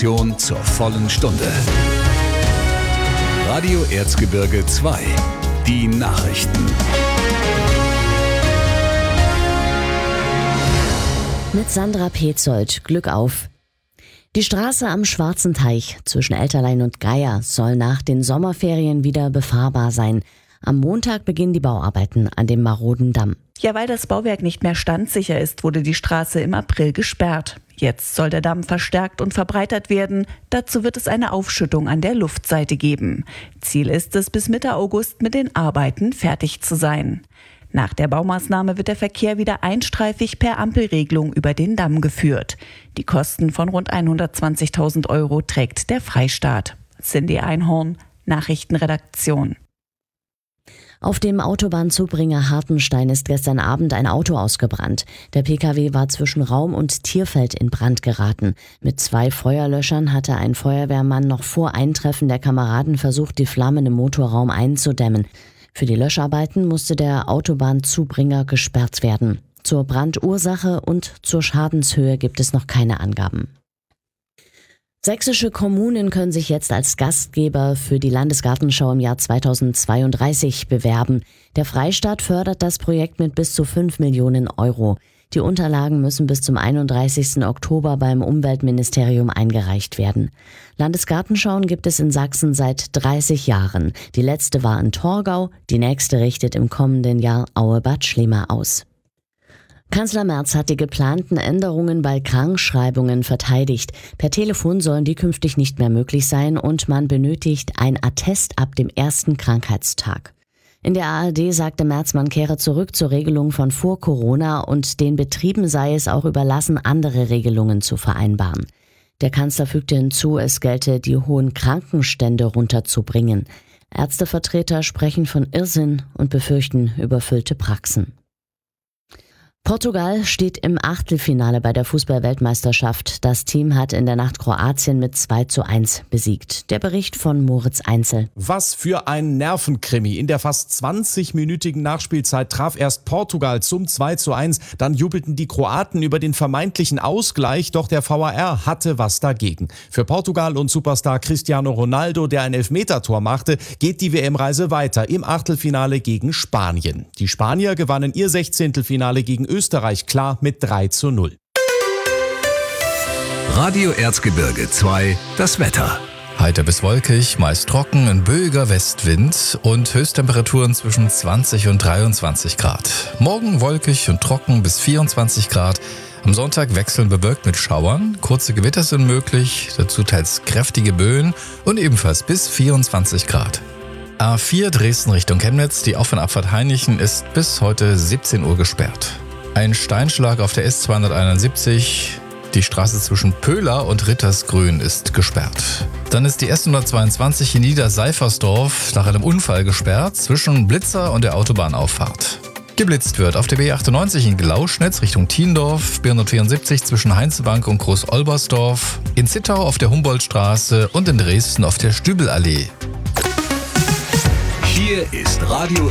Information zur vollen Stunde. Radio Erzgebirge 2. Die Nachrichten. Mit Sandra Petzold. Glück auf. Die Straße am Schwarzen Teich zwischen Elterlein und Geier soll nach den Sommerferien wieder befahrbar sein. Am Montag beginnen die Bauarbeiten an dem maroden Damm. Ja, weil das Bauwerk nicht mehr standsicher ist, wurde die Straße im April gesperrt. Jetzt soll der Damm verstärkt und verbreitert werden. Dazu wird es eine Aufschüttung an der Luftseite geben. Ziel ist es, bis Mitte August mit den Arbeiten fertig zu sein. Nach der Baumaßnahme wird der Verkehr wieder einstreifig per Ampelregelung über den Damm geführt. Die Kosten von rund 120.000 € trägt der Freistaat. Cindy Einhorn, Nachrichtenredaktion. Auf dem Autobahnzubringer Hartenstein ist gestern Abend ein Auto ausgebrannt. Der Pkw war zwischen Raum- und Tierfeld in Brand geraten. Mit 2 Feuerlöschern hatte ein Feuerwehrmann noch vor Eintreffen der Kameraden versucht, die Flammen im Motorraum einzudämmen. Für die Löscharbeiten musste der Autobahnzubringer gesperrt werden. Zur Brandursache und zur Schadenshöhe gibt es noch keine Angaben. Sächsische Kommunen können sich jetzt als Gastgeber für die Landesgartenschau im Jahr 2032 bewerben. Der Freistaat fördert das Projekt mit bis zu 5 Millionen €. Die Unterlagen müssen bis zum 31. Oktober beim Umweltministerium eingereicht werden. Landesgartenschauen gibt es in Sachsen seit 30 Jahren. Die letzte war in Torgau, die nächste richtet im kommenden Jahr Aue-Bad Schlema aus. Kanzler Merz hat die geplanten Änderungen bei Krankschreibungen verteidigt. Per Telefon sollen die künftig nicht mehr möglich sein und man benötigt ein Attest ab dem ersten Krankheitstag. In der ARD sagte Merz, man kehre zurück zur Regelung von vor Corona und den Betrieben sei es auch überlassen, andere Regelungen zu vereinbaren. Der Kanzler fügte hinzu, es gelte, die hohen Krankenstände runterzubringen. Ärztevertreter sprechen von Irrsinn und befürchten überfüllte Praxen. Portugal steht im Achtelfinale bei der Fußball-Weltmeisterschaft. Das Team hat in der Nacht Kroatien mit 2:1 besiegt. Der Bericht von Moritz Einzel. Was für ein Nervenkrimi. In der fast 20-minütigen Nachspielzeit traf erst Portugal zum 2:1. Dann jubelten die Kroaten über den vermeintlichen Ausgleich, doch der VAR hatte was dagegen. Für Portugal und Superstar Cristiano Ronaldo, der ein Elfmetertor machte, geht die WM-Reise weiter im Achtelfinale gegen Spanien. Die Spanier gewannen ihr 16. gegen Österreich klar mit 3:0. Radio Erzgebirge 2. Das Wetter. Heiter bis wolkig, meist trocken, ein böiger Westwind und Höchsttemperaturen zwischen 20 und 23 Grad. Morgen wolkig und trocken bis 24 Grad. Am Sonntag wechseln bewölkt mit Schauern. Kurze Gewitter sind möglich, dazu teils kräftige Böen und ebenfalls bis 24 Grad. A4 Dresden Richtung Chemnitz, die Auf- und Abfahrt Hainichen ist bis heute 17 Uhr gesperrt. Ein Steinschlag auf der S271, die Straße zwischen Pöhler und Rittersgrün ist gesperrt. Dann ist die S122 in Niederseifersdorf nach einem Unfall gesperrt zwischen Blitzer und der Autobahnauffahrt. Geblitzt wird auf der B98 in Glauschnitz Richtung Thiendorf, B174 zwischen Heinzebank und Groß-Olbersdorf, in Zittau auf der Humboldtstraße und in Dresden auf der Stübelallee. Hier ist Radio